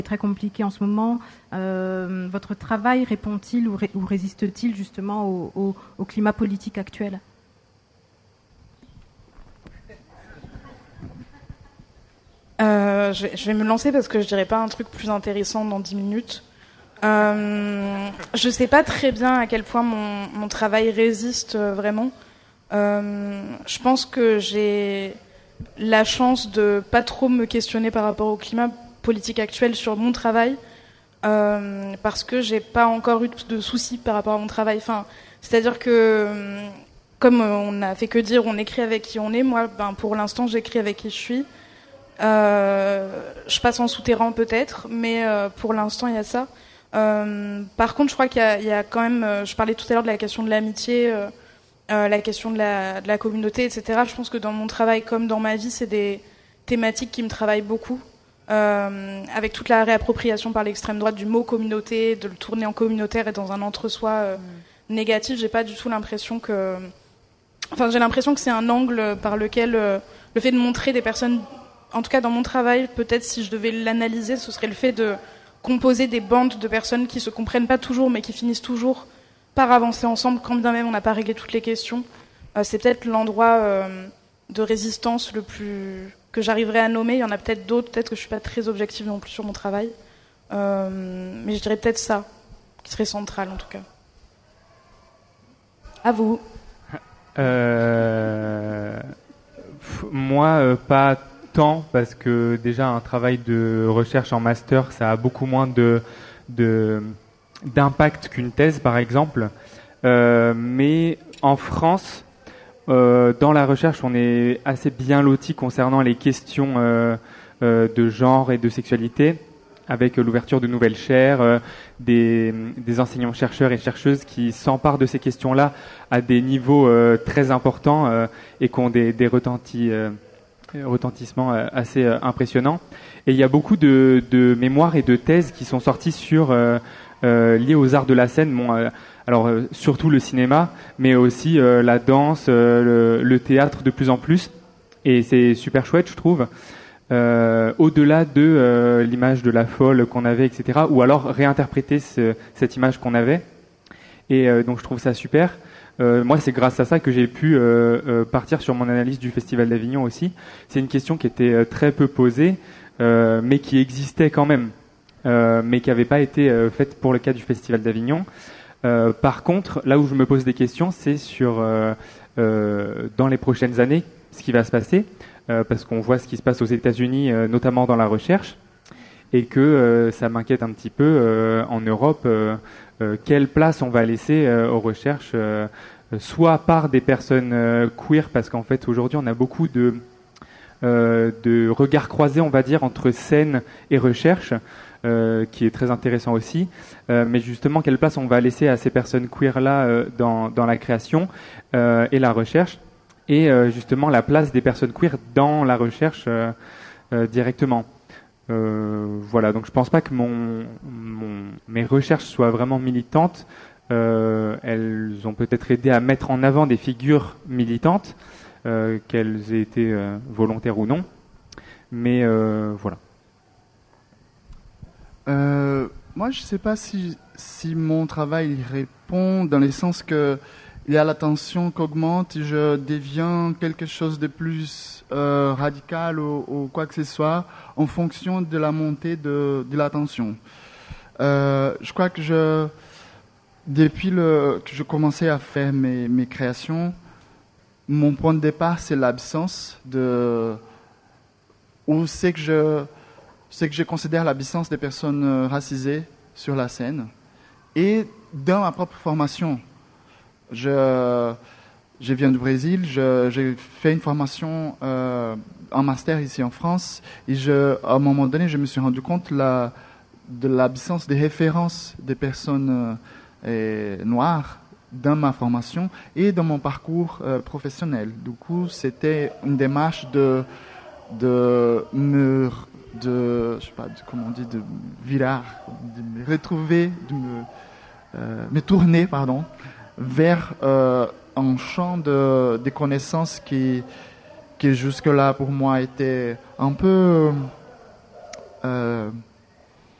très compliqué en ce moment. Votre travail répond-il ou résiste-t-il justement au climat politique actuel ? Je vais me lancer parce que je dirais pas un truc plus intéressant dans 10 minutes. Je sais pas très bien à quel point mon travail résiste vraiment. Je pense que j'ai la chance de pas trop me questionner par rapport au climat politique actuel sur mon travail, parce que j'ai pas encore eu de soucis par rapport à mon travail. Enfin, c'est-à-dire que comme on n'a fait que dire, on écrit avec qui on est. Moi, pour l'instant, j'écris avec qui je suis. Je passe en souterrain peut-être, mais pour l'instant, il y a ça. Par contre, je crois qu'il y a quand même... je parlais tout à l'heure de la question de l'amitié, la question de la communauté, etc. Je pense que dans mon travail comme dans ma vie, c'est des thématiques qui me travaillent beaucoup. Avec toute la réappropriation par l'extrême droite du mot communauté, de le tourner en communautaire et dans un entre-soi négatif, j'ai pas du tout l'impression que... Enfin, j'ai l'impression que c'est un angle par lequel le fait de montrer des personnes... En tout cas, dans mon travail, peut-être si je devais l'analyser, ce serait le fait de composer des bandes de personnes qui se comprennent pas toujours, mais qui finissent toujours par avancer ensemble, quand bien même on n'a pas réglé toutes les questions. C'est peut-être l'endroit de résistance le plus que j'arriverai à nommer. Il y en a peut-être d'autres, peut-être que je suis pas très objective non plus sur mon travail. Mais je dirais peut-être ça, qui serait central en tout cas. À vous. Moi, pas tant, parce que déjà un travail de recherche en master, ça a beaucoup moins d'impact qu'une thèse, par exemple. Mais en France, dans la recherche, on est assez bien loti concernant les questions de genre et de sexualité, avec l'ouverture de nouvelles chaires, des enseignants-chercheurs et chercheuses qui s'emparent de ces questions-là à des niveaux très importants et qui ont des retentissements assez impressionnants. Et il y a beaucoup de mémoires et de thèses qui sont sorties liées aux arts de la scène. Alors surtout le cinéma, mais aussi la danse, le théâtre de plus en plus. Et c'est super chouette, je trouve. Au-delà de l'image de la folle qu'on avait, etc. Ou alors réinterpréter cette image qu'on avait. Et donc je trouve ça super. Moi, c'est grâce à ça que j'ai pu partir sur mon analyse du Festival d'Avignon aussi. C'est une question qui était très peu posée, mais qui existait quand même, mais qui n'avait pas été faite pour le cas du Festival d'Avignon. Par contre, là où je me pose des questions, c'est sur dans les prochaines années, ce qui va se passer, parce qu'on voit ce qui se passe aux États-Unis, notamment dans la recherche, et que ça m'inquiète un petit peu en Europe. Quelle place on va laisser aux recherches, soit par des personnes queer, parce qu'en fait aujourd'hui on a beaucoup de regards croisés, on va dire, entre scène et recherche, qui est très intéressant aussi. Mais justement, quelle place on va laisser à ces personnes queer-là dans la création et la recherche, et justement la place des personnes queer dans la recherche directement. Voilà, donc je pense pas que mes recherches soient vraiment militantes. Elles ont peut-être aidé à mettre en avant des figures militantes, qu'elles aient été volontaires ou non. Mais voilà. Moi, je sais pas si mon travail répond dans le sens que il y a la tension qui augmente et je deviens quelque chose de plus radical ou quoi que ce soit en fonction de la montée de la tension. Je crois que depuis que je commençais à faire mes créations, mon point de départ, c'est l'absence c'est que je considère l'absence des personnes racisées sur la scène et dans ma propre formation. Je viens du Brésil, j'ai fait une formation en master ici en France et à un moment donné, je me suis rendu compte de l'absence de références des personnes noires dans ma formation et dans mon parcours professionnel. Du coup, c'était une démarche de je sais pas comment on dit, de me retrouver, me tourner, vers un champ de connaissances qui jusque-là pour moi était un peu